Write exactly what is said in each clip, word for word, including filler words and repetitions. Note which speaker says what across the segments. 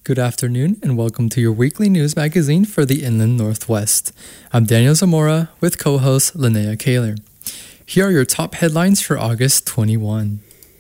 Speaker 1: Good afternoon and welcome to your weekly news magazine for the Inland Northwest. I'm Daniel Zamora with co-host Linnea Kaler. Here are your top headlines for August twenty-first.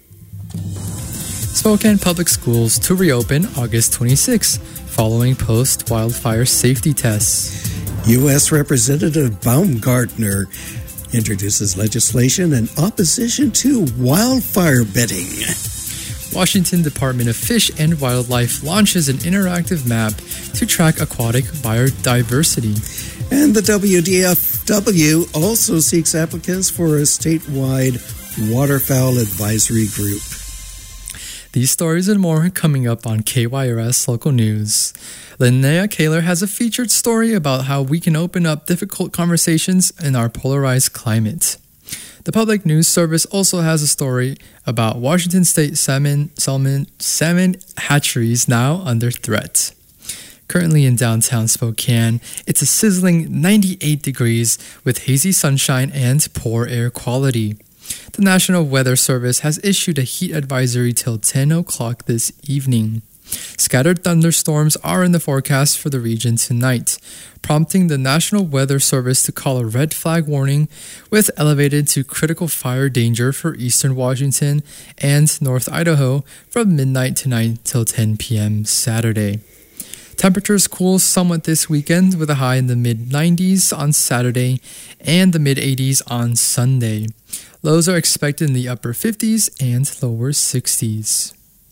Speaker 1: Spokane Public Schools to reopen August twenty-sixth following post-wildfire safety tests.
Speaker 2: U S Representative Baumgartner introduces legislation in opposition to wildfire bidding.
Speaker 1: Washington Department of Fish and Wildlife launches an interactive map to track aquatic biodiversity.
Speaker 2: And the W D F W also seeks applicants for a statewide waterfowl advisory group.
Speaker 1: These stories and more coming up on K Y R S Local News. Linnea Kaler has a featured story about how we can open up difficult conversations in our polarized climate. The Public News Service also has a story about Washington State salmon, salmon, salmon hatcheries now under threat. Currently in downtown Spokane, it's a sizzling ninety-eight degrees with hazy sunshine and poor air quality. The National Weather Service has issued a heat advisory till ten o'clock this evening. Scattered thunderstorms are in the forecast for the region tonight, prompting the National Weather Service to call a red flag warning with elevated to critical fire danger for eastern Washington and North Idaho from midnight tonight till ten p.m. Saturday. Temperatures cool somewhat this weekend with a high in the mid nineties on Saturday and the mid eighties on Sunday. Lows are expected in the upper fifties and lower sixties.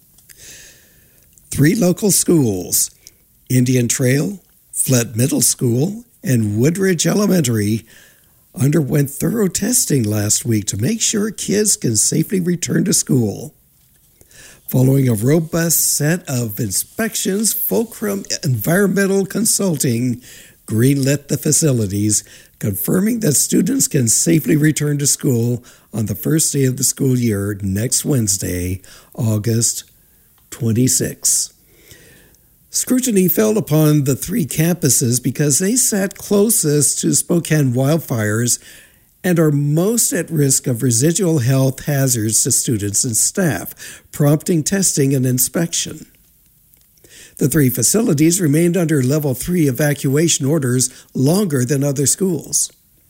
Speaker 2: Three local schools, Indian Trail, Flett Middle School, and Woodridge Elementary, underwent thorough testing last week to make sure kids can safely return to school. Following a robust set of inspections, Fulcrum Environmental Consulting greenlit the facilities, confirming that students can safely return to school on the first day of the school year next Wednesday, August twenty-sixth. Scrutiny fell upon the three campuses because they sat closest to Spokane wildfires and are most at risk of residual health hazards to students and staff, prompting testing and inspection. The three facilities remained under Level three evacuation orders longer than other schools.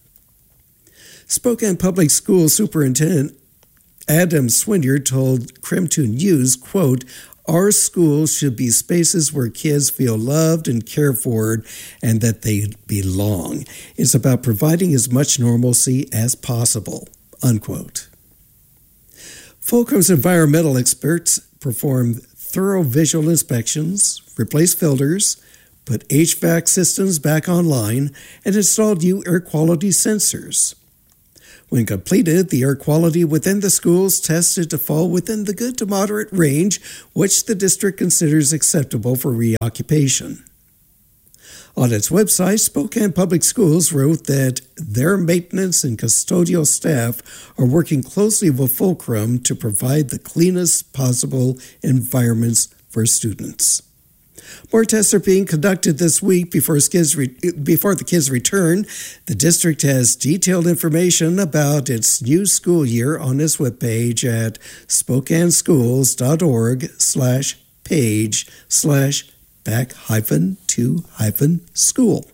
Speaker 2: Spokane Public Schools Superintendent Adam Swinyard told Crimtoon News, quote, "Our schools should be spaces where kids feel loved and cared for and that they belong. It's about providing as much normalcy as possible," unquote. Fulcrum's environmental experts performed thorough visual inspections, replaced filters, put H V A C systems back online, and installed new air quality sensors. When completed, the air quality within the schools tested to fall within the good to moderate range, which the district considers acceptable for reoccupation. On its website, Spokane Public Schools wrote that their maintenance and custodial staff are working closely with Fulcrum to provide the cleanest possible environments for students. More tests are being conducted this week before, kids re- before the kids return. The district has detailed information about its new school year on its webpage at spokaneschools.org slash page slash back hyphen to hyphen school.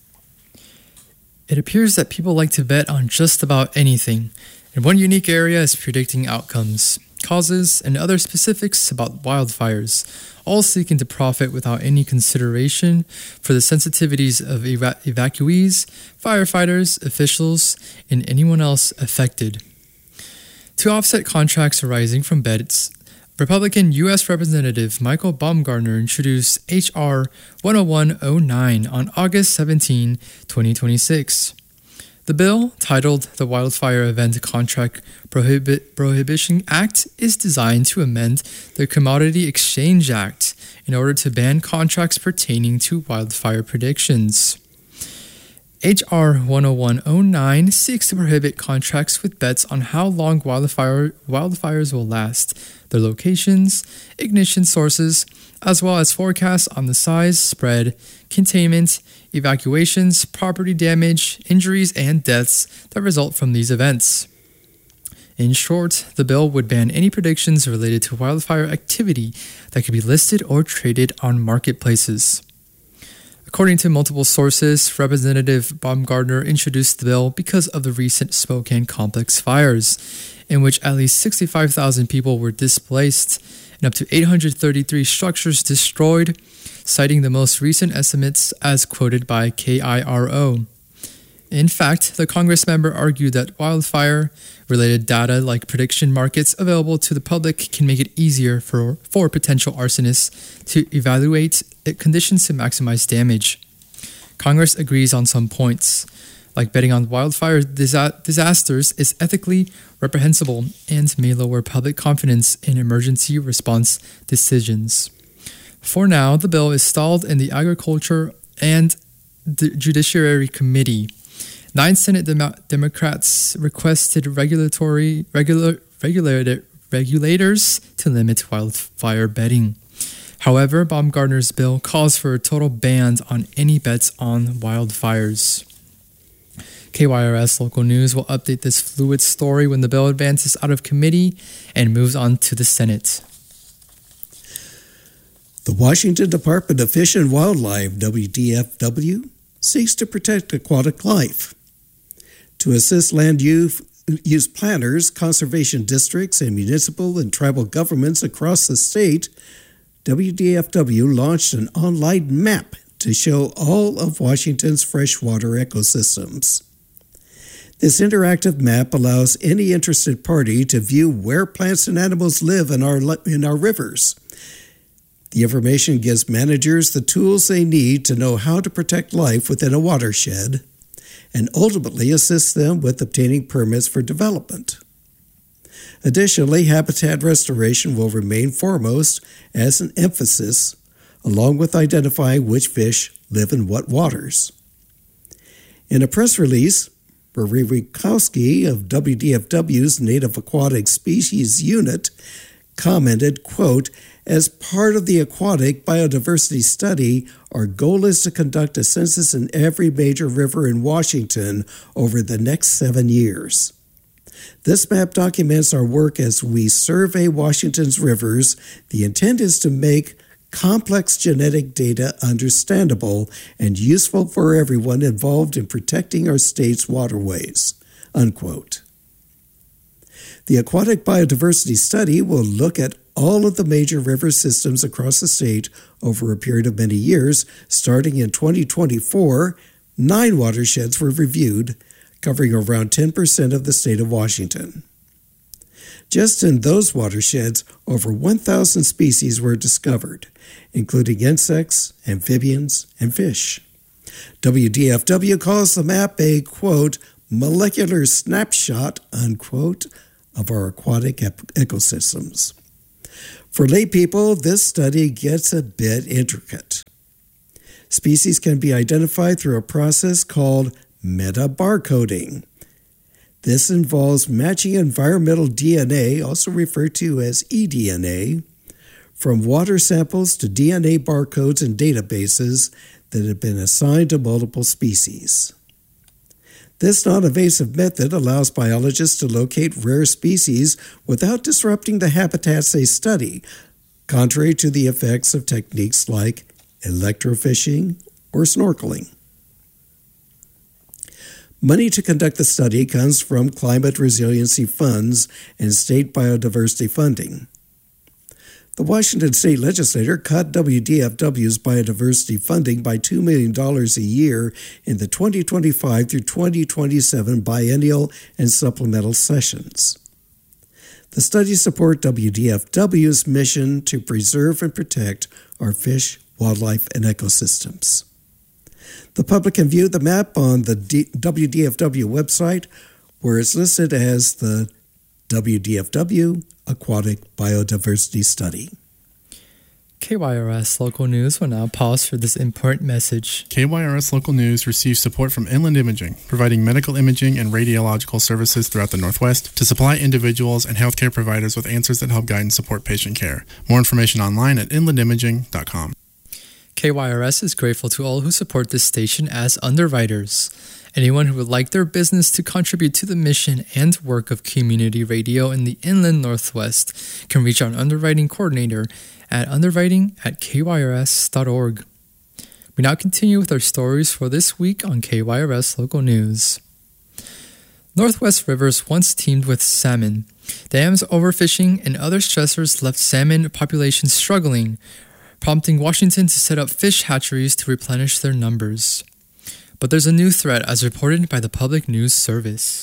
Speaker 1: It appears that people like to bet on just about anything, and one unique area is predicting outcomes, causes, and other specifics about wildfires, all seeking to profit without any consideration for the sensitivities of eva- evacuees, firefighters, officials, and anyone else affected. To offset contracts arising from bets, Republican U S Representative Michael Baumgartner introduced H R one oh one oh nine on August seventeenth, twenty twenty-six. The bill, titled the Wildfire Event Contract Prohibit- Prohibition Act, is designed to amend the Commodity Exchange Act in order to ban contracts pertaining to wildfire predictions. H R one oh one oh nine seeks to prohibit contracts with bets on how long wildfire, wildfires will last, their locations, ignition sources, as well as forecasts on the size, spread, containment, evacuations, property damage, injuries, and deaths that result from these events. In short, the bill would ban any predictions related to wildfire activity that could be listed or traded on marketplaces. According to multiple sources, Representative Baumgardner introduced the bill because of the recent Spokane complex fires, in which at least sixty-five thousand people were displaced and up to eight hundred thirty-three structures destroyed, citing the most recent estimates as quoted by K I R O. In fact, the Congress member argued that wildfire-related data like prediction markets available to the public can make it easier for, for potential arsonists to evaluate conditions to maximize damage. Congress agrees on some points, like betting on wildfire disa- disasters is ethically reprehensible and may lower public confidence in emergency response decisions. For now, the bill is stalled in the Agriculture and the Judiciary Committee. Nine Senate Dem- Democrats requested regulatory regular, regulator, regulators to limit wildfire betting. However, Baumgardner's bill calls for a total ban on any bets on wildfires. K Y R S Local News will update this fluid story when the bill advances out of committee and moves on to the Senate.
Speaker 2: The Washington Department of Fish and Wildlife, W D F W, seeks to protect aquatic life. To assist land use planners, conservation districts, and municipal and tribal governments across the state, W D F W launched an online map to show all of Washington's freshwater ecosystems. This interactive map allows any interested party to view where plants and animals live in our, in our rivers. The information gives managers the tools they need to know how to protect life within a watershed, and ultimately assists them with obtaining permits for development. Additionally, habitat restoration will remain foremost as an emphasis, along with identifying which fish live in what waters. In a press release, Marie Rikowski of W D F W's Native Aquatic Species Unit commented, quote, "As part of the aquatic biodiversity study, our goal is to conduct a census in every major river in Washington over the next seven years. This map documents our work as we survey Washington's rivers. The intent is to make complex genetic data understandable and useful for everyone involved in protecting our state's waterways," unquote. The aquatic biodiversity study will look at all of the major river systems across the state over a period of many years. Starting in twenty twenty-four, nine watersheds were reviewed, covering around ten percent of the state of Washington. Just in those watersheds, over one thousand species were discovered, including insects, amphibians, and fish. W D F W calls the map a, quote, "molecular snapshot," unquote, of our aquatic ep- ecosystems. For lay people, this study gets a bit intricate. Species can be identified through a process called metabarcoding. This involves matching environmental D N A, also referred to as e D N A, from water samples to D N A barcodes in databases that have been assigned to multiple species. This non-invasive method allows biologists to locate rare species without disrupting the habitats they study, contrary to the effects of techniques like electrofishing or snorkeling. Money to conduct the study comes from climate resiliency funds and state biodiversity funding. The Washington State Legislature cut W D F W's biodiversity funding by two million dollars a year in the twenty twenty-five through twenty twenty-seven biennial and supplemental sessions. The studies support W D F W's mission to preserve and protect our fish, wildlife, and ecosystems. The public can view the map on the D- W D F W website, where it's listed as the W D F W Aquatic Biodiversity Study.
Speaker 1: K Y R S Local News will now pause for this important message.
Speaker 3: K Y R S Local News receives support from Inland Imaging, providing medical imaging and radiological services throughout the Northwest to supply individuals and healthcare providers with answers that help guide and support patient care. More information online at inland imaging dot com.
Speaker 1: K Y R S is grateful to all who support this station as underwriters. Anyone who would like their business to contribute to the mission and work of community radio in the Inland Northwest can reach our underwriting coordinator at underwriting at k y r s dot org. We now continue with our stories for this week on K Y R S Local News. Northwest rivers once teemed with salmon. Dams, overfishing, and other stressors left salmon populations struggling, prompting Washington to set up fish hatcheries to replenish their numbers. But there's a new threat as reported by the Public News Service.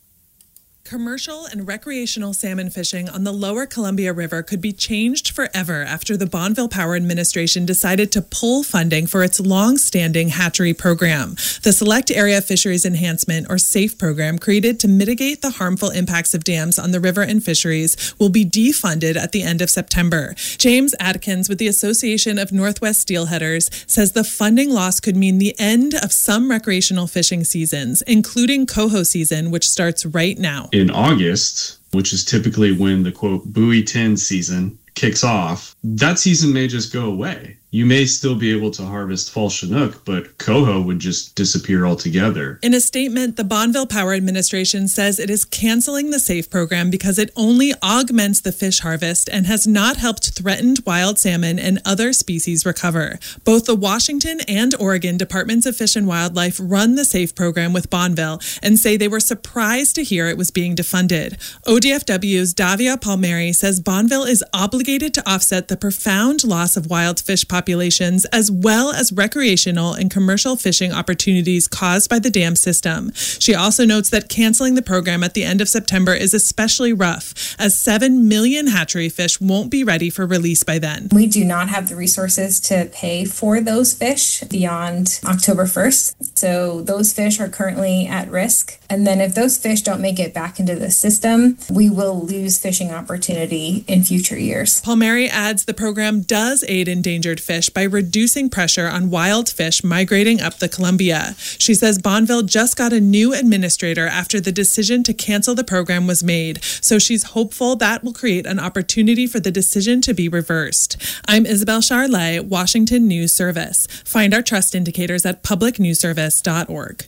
Speaker 4: Commercial and recreational salmon fishing on the lower Columbia River could be changed forever after the Bonneville Power Administration decided to pull funding for its long-standing hatchery program. The Select Area Fisheries Enhancement, or SAFE program, created to mitigate the harmful impacts of dams on the river and fisheries, will be defunded at the end of September. James Adkins with the Association of Northwest Steelheaders says the funding loss could mean the end of some recreational fishing seasons, including coho season, which starts right now.
Speaker 5: In August, which is typically when the, quote, buoy ten season kicks off, that season may just go away. You may still be able to harvest fall Chinook, but coho would just disappear altogether.
Speaker 4: In a statement, the Bonneville Power Administration says it is canceling the SAFE program because it only augments the fish harvest and has not helped threatened wild salmon and other species recover. Both the Washington and Oregon Departments of Fish and Wildlife run the SAFE program with Bonneville and say they were surprised to hear it was being defunded. O D F W's Davia Palmieri says Bonneville is obligated to offset the profound loss of wild fish populations populations, as well as recreational and commercial fishing opportunities caused by the dam system. She also notes that canceling the program at the end of September is especially rough, as seven million hatchery fish won't be ready for release by then.
Speaker 6: We do not have the resources to pay for those fish beyond October first, so those fish are currently at risk. And then if those fish don't make it back into the system, we will lose fishing opportunity in future years.
Speaker 4: Palmieri adds the program does aid endangered fish by reducing pressure on wild fish migrating up the Columbia. She says Bonneville just got a new administrator after the decision to cancel the program was made, so she's hopeful that will create an opportunity for the decision to be reversed. I'm Isabel Charlet, Washington News Service. Find our trust indicators at public news service dot org.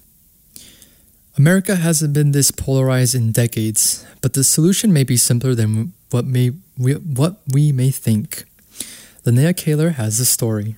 Speaker 1: America hasn't been this polarized in decades, but the solution may be simpler than what may we, what we may think. Linnea Kaler has the story.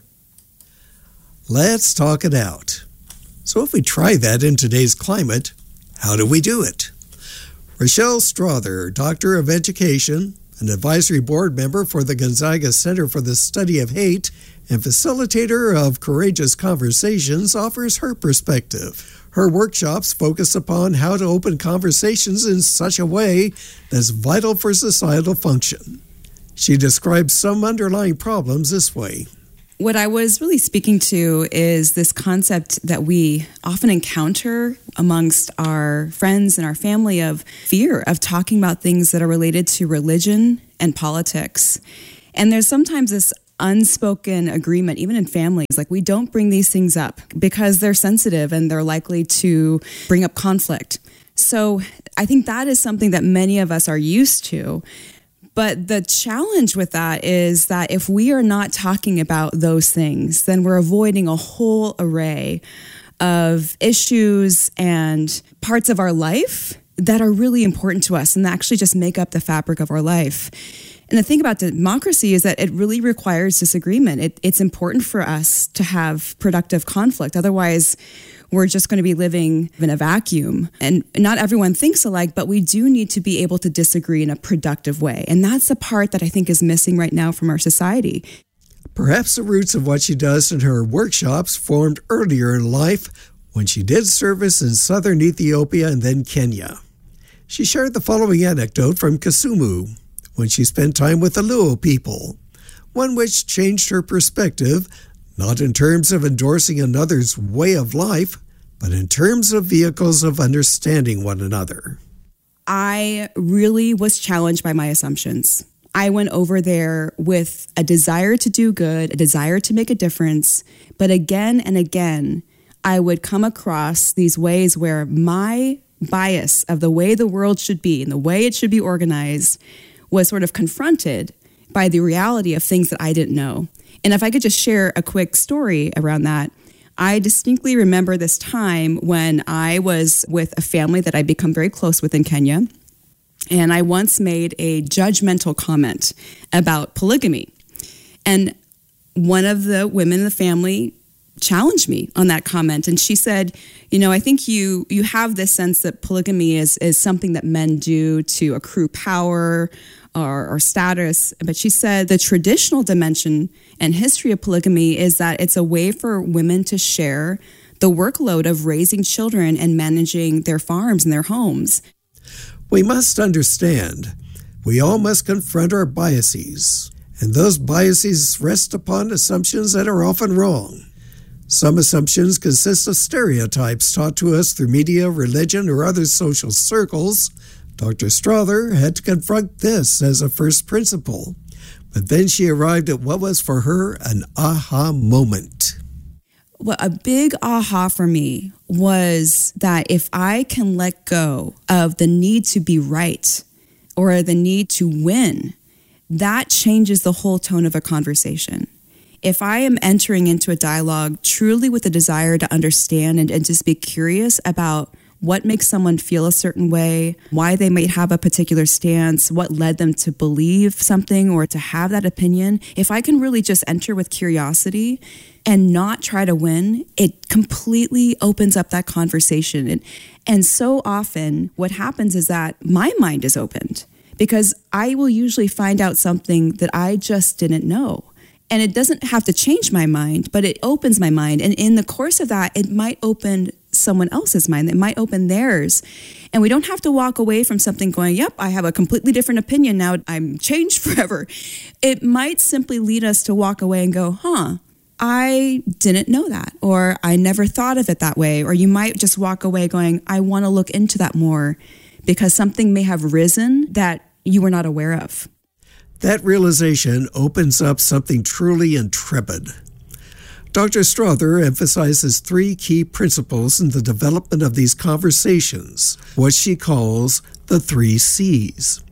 Speaker 2: Let's talk it out. So if we try that in today's climate, how do we do it? Rochelle Strother, Doctor of Education, an advisory board member for the Gonzaga Center for the Study of Hate, and facilitator of Courageous Conversations, offers her perspective. Her workshops focus upon how to open conversations in such a way that's vital for societal function. She describes some underlying problems this way.
Speaker 7: What I was really speaking to is this concept that we often encounter amongst our friends and our family of fear of talking about things that are related to religion and politics. And there's sometimes this unspoken agreement, even in families, like we don't bring these things up because they're sensitive and they're likely to bring up conflict. So I think that is something that many of us are used to. But the challenge with that is that if we are not talking about those things, then we're avoiding a whole array of issues and parts of our life that are really important to us and actually just make up the fabric of our life. And the thing about democracy is that it really requires disagreement. It, it's important for us to have productive conflict. Otherwise, we're just going to be living in a vacuum. And not everyone thinks alike, but we do need to be able to disagree in a productive way. And that's the part that I think is missing right now from our society.
Speaker 2: Perhaps the roots of what she does in her workshops formed earlier in life when she did service in southern Ethiopia and then Kenya. She shared the following anecdote from Kisumu, when she spent time with the Luo people, one which changed her perspective, not in terms of endorsing another's way of life, but in terms of vehicles of understanding one another.
Speaker 7: I really was challenged by my assumptions. I went over there with a desire to do good, a desire to make a difference, but again and again, I would come across these ways where my bias of the way the world should be and the way it should be organized was sort of confronted by the reality of things that I didn't know. And if I could just share a quick story around that, I distinctly remember this time when I was with a family that I'd become very close with in Kenya. And I once made a judgmental comment about polygamy. And one of the women in the family challenged me on that comment. And she said, you know, I think you you have this sense that polygamy is, is something that men do to accrue power or, or status. But she said the traditional dimension and history of polygamy is that it's a way for women to share the workload of raising children and managing their farms and their homes.
Speaker 2: We must understand, we all must confront our biases, and those biases rest upon assumptions that are often wrong. Some assumptions consist of stereotypes taught to us through media, religion, or other social circles. Doctor Strother had to confront this as a first principle, but then she arrived at what was for her an aha moment.
Speaker 7: Well, a big aha for me was that if I can let go of the need to be right or the need to win, that changes the whole tone of a conversation. If I am entering into a dialogue truly with a desire to understand and, and just be curious about what makes someone feel a certain way, why they might have a particular stance, what led them to believe something or to have that opinion, if I can really just enter with curiosity and not try to win, it completely opens up that conversation. And, and so often what happens is that my mind is opened because I will usually find out something that I just didn't know. And it doesn't have to change my mind, but it opens my mind. And in the course of that, it might open someone else's mind. It might open theirs. And we don't have to walk away from something going, yep, I have a completely different opinion now. I'm changed forever. It might simply lead us to walk away and go, huh, I didn't know that, or I never thought of it that way. Or you might just walk away going, I want to look into that more because something may have risen that you were not aware of.
Speaker 2: That realization opens up something truly intrepid. Doctor Strother emphasizes three key principles in the development of these conversations, what she calls the three C's.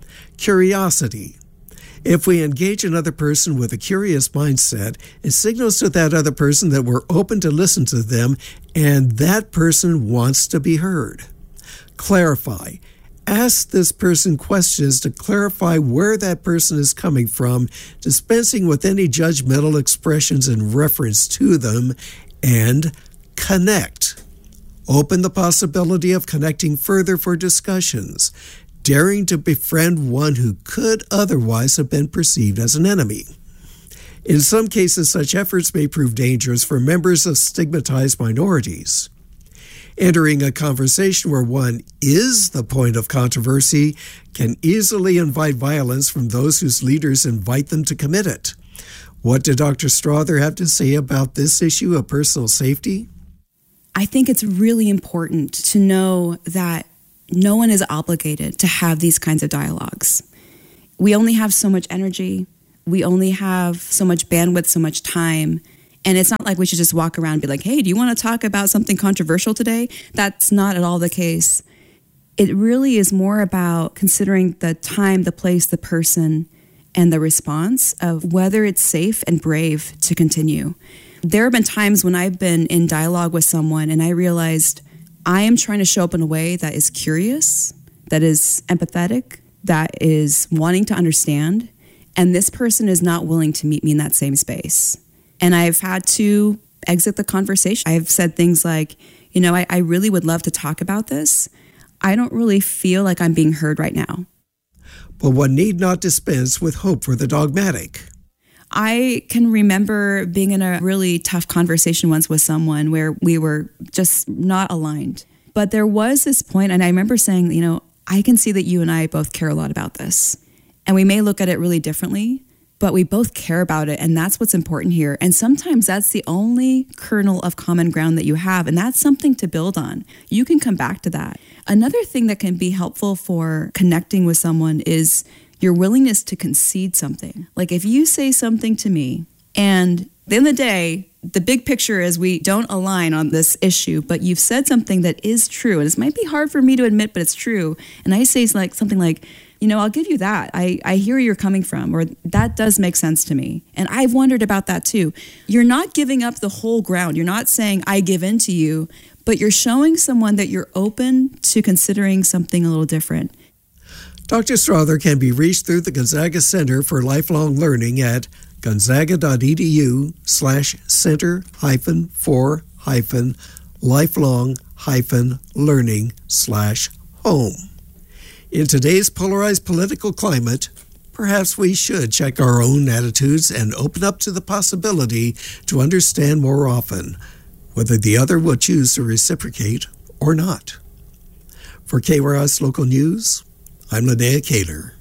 Speaker 2: Curiosity. If we engage another person with a curious mindset, it signals to that other person that we're open to listen to them and that person wants to be heard. Clarify. Ask this person questions to clarify where that person is coming from, dispensing with any judgmental expressions in reference to them, and connect. Open the possibility of connecting further for discussions, daring to befriend one who could otherwise have been perceived as an enemy. In some cases, such efforts may prove dangerous for members of stigmatized minorities. Entering a conversation where one is the point of controversy can easily invite violence from those whose leaders invite them to commit it. What did Doctor Strother have to say about this issue of personal safety?
Speaker 7: I think it's really important to know that no one is obligated to have these kinds of dialogues. We only have so much energy. We only have so much bandwidth, so much time. And it's not like we should just walk around and be like, hey, do you want to talk about something controversial today? That's not at all the case. It really is more about considering the time, the place, the person, and the response of whether it's safe and brave to continue. There have been times when I've been in dialogue with someone and I realized I am trying to show up in a way that is curious, that is empathetic, that is wanting to understand, and this person is not willing to meet me in that same space. And I've had to exit the conversation. I've said things like, you know, I, I really would love to talk about this. I don't really feel like I'm being heard right now.
Speaker 2: But one need not dispense with hope for the dogmatic.
Speaker 7: I can remember being in a really tough conversation once with someone where we were just not aligned. But there was this point, and I remember saying, you know, I can see that you and I both care a lot about this. And we may look at it really differently, but we both care about it, and that's what's important here. And sometimes that's the only kernel of common ground that you have, and that's something to build on. You can come back to that. Another thing that can be helpful for connecting with someone is your willingness to concede something. Like if you say something to me, and at the end of the day, the big picture is we don't align on this issue, but you've said something that is true, and this might be hard for me to admit, but it's true. And I say like something like, You know, I'll give you that. I, I hear where you're coming from, or that does make sense to me. And I've wondered about that too. You're not giving up the whole ground. You're not saying, I give in to you, but you're showing someone that you're open to considering something a little different.
Speaker 2: Doctor Strother can be reached through the Gonzaga Center for Lifelong Learning at gonzaga.edu slash center hyphen for hyphen lifelong hyphen learning slash home. In today's polarized political climate, perhaps we should check our own attitudes and open up to the possibility to understand more often whether the other will choose to reciprocate or not. For K Y R S Local News, I'm Linnea Kaler.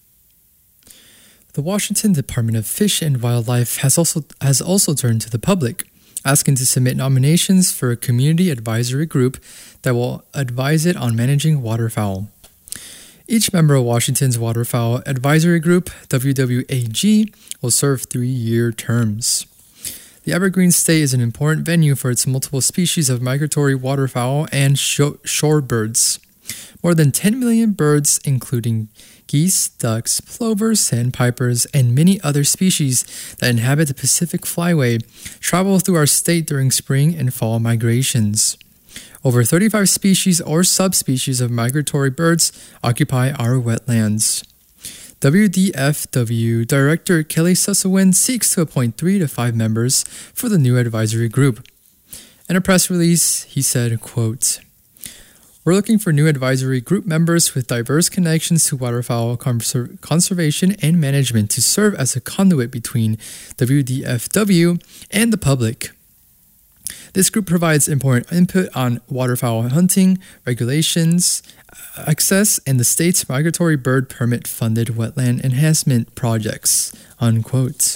Speaker 1: The Washington Department of Fish and Wildlife has also has also turned to the public, asking to submit nominations for a community advisory group that will advise it on managing waterfowl. Each member of Washington's Waterfowl Advisory Group, W W A G, will serve three-year terms. The Evergreen State is an important venue for its multiple species of migratory waterfowl and shore shorebirds. More than ten million birds, including geese, ducks, plovers, sandpipers, and many other species that inhabit the Pacific Flyway, travel through our state during spring and fall migrations. Over thirty-five species or subspecies of migratory birds occupy our wetlands. W D F W Director Kelly Sussowin seeks to appoint three to five members for the new advisory group. In a press release, he said, quote, "We're looking for new advisory group members with diverse connections to waterfowl conser- conservation and management to serve as a conduit between W D F W and the public. This group provides important input on waterfowl hunting, regulations, access, and the state's migratory bird permit-funded wetland enhancement projects," unquote.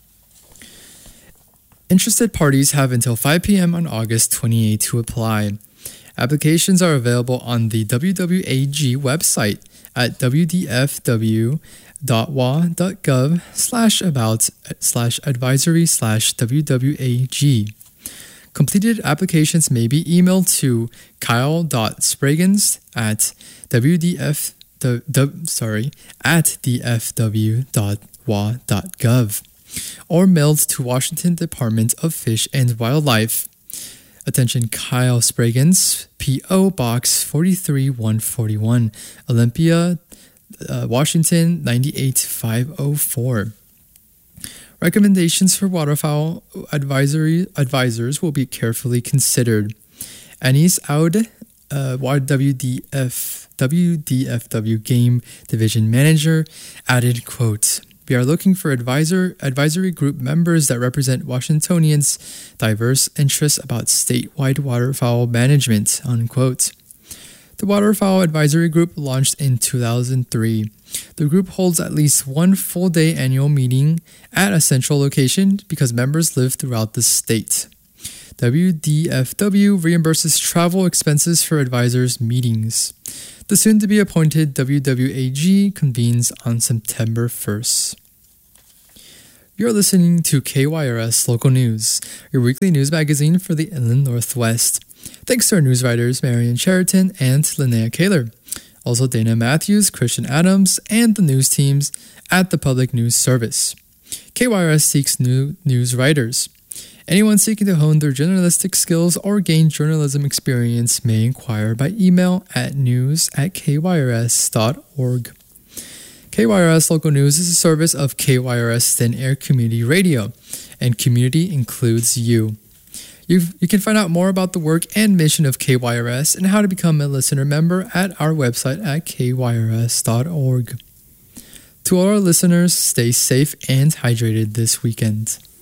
Speaker 1: Interested parties have until five p.m. on August twenty-eighth to apply. Applications are available on the W W A G website at wdfw.wa.gov slash about slash advisory slash WWAG. Completed applications may be emailed to kyle.spraggins at wdf the, the, sorry, at dfw.wa.gov or mailed to Washington Department of Fish and Wildlife. Attention, Kyle Spraggins, P O. Box forty-three one forty-one, Olympia, uh, Washington nine eight five oh four. Recommendations for waterfowl advisory advisors will be carefully considered. Anis Aud, uh, W D F W Game Division Manager, added, quote, "We are looking for advisor advisory group members that represent Washingtonians' diverse interests about statewide waterfowl management," unquote. The Waterfowl Advisory Group launched in two thousand three. The group holds at least one full-day annual meeting at a central location because members live throughout the state. W D F W reimburses travel expenses for advisors' meetings. The soon-to-be-appointed W W A G convenes on September first. You're listening to K Y R S Local News, your weekly news magazine for the Inland Northwest. Thanks to our news writers Marian Cheriton and Linnea Kaler. Also Dana Matthews, Christian Adams, and the news teams at the Public News Service. K Y R S seeks new news writers. Anyone seeking to hone their journalistic skills or gain journalism experience may inquire by email at news at k y r s dot org. K Y R S Local News is a service of K Y R S Thin Air Community Radio, and community includes you. You've, you can find out more about the work and mission of K Y R S and how to become a listener member at our website at k y r s dot org. To all our listeners, stay safe and hydrated this weekend.